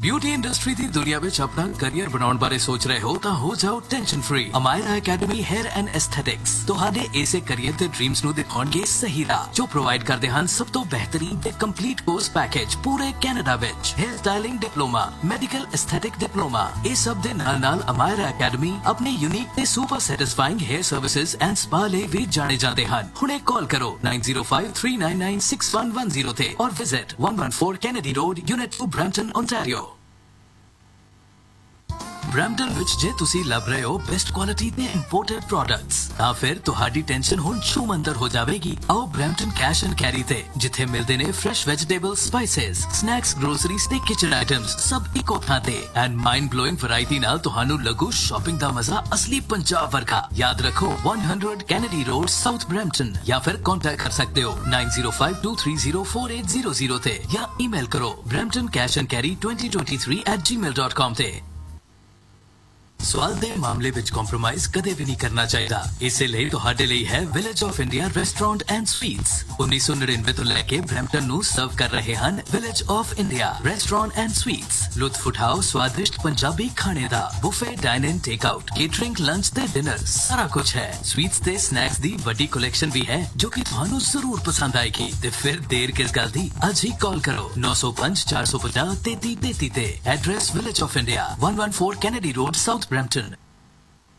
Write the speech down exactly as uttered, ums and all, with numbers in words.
Beauty industry की दुनिया में अपना करियर बनाने बारे सोच रहे हो तो हो जाओ tension free. Amayra academy hair and aesthetics ਤੁਹਾਡੇ ਇਸੇ ਕੈਰੀਅਰ ਦੇ ਡ੍ਰੀਮਸ ਨੂੰ ਦਿਖਾਉਣਗੇ ਸਹੀ ਰਾਹ, ਜੋ ਪ੍ਰੋਵਾਈਡ ਕਰਦੇ ਹਨ ਸਭ ਤੋਂ ਬਿਹਤਰੀਨ ਤੇ ਕੰਪਲੀਟ ਕੋਰਸ ਪੈਕੇਜ ਪੂਰੇ ਕੈਨੇਡਾ ਵਿੱਚ। Hair styling diploma, medical aesthetic diploma, इस सब दे नाल नाल अमायरा अकेडमी अपने यूनिक ते super satisfying hair services and spa ਲਈ ਵੀ ਜਾਣੇ ਜਾਂਦੇ ਹਨ। ਹੁਣੇ ਕਾਲ ਕਰੋ nine zero five three nine nine six one one zero ਤੇ और visit one fourteen Kennedy Road, Unit two, Brampton, Ontario। Brampton विच जे तुसी लभ रहे हो बेस्ट क्वालिटी ते इंपोर्टेड प्रोडक्ट्स तां फिर तुहाडी टेंशन हुण छूमंतर हो जावेगी। आओ ब्रैम्पटन कैश एंड कैरी ते जिथे मिलदे ने fresh vegetables, spices, snacks, groceries ते किचन आइटम्स सब इको थां ते एंड माइंड ब्लोइंग वैरायटी नाल तुहानू लगू शॉपिंग दा मजा असली पंजाब वर्गा। याद रखो one hundred Kennedy Road, South Brampton, या फिर कांटेक्ट कर सकते हो nine zero five two three zero four eight zero zero ते या ईमेल करो brampton cash and carry twenty twenty-three at gmail dot com ਤੇ। स्वाद दे मामले विच कॉम्प्रोमाइज कदे भी नहीं करना चाहिए। इसे लिए तुहाडे लिए है village of India restaurant and sweets. उन्नीस सौ निन्यानवे तो लेके ब्रैम्पटन नू सर्व कर रहे हैं village of India restaurant and sweets. लुत्फ उठाओ स्वादिष्ट पंजाबी खाने दा। Buffet, dine in, take out, catering, lunch ते डिनर सारा कुछ है। स्वीट्स ते स्नैक्स दी बड़ी कलेक्शन भी है जो कि तुहानू जरूर पसंद आएगी। ते फिर देर किस गल दी, अज ही कॉल करो नौ सौ पांच चार सौ पचास तैंतीस तैंतीस ते। Address village of India one fourteen Kennedy Road, South Brampton।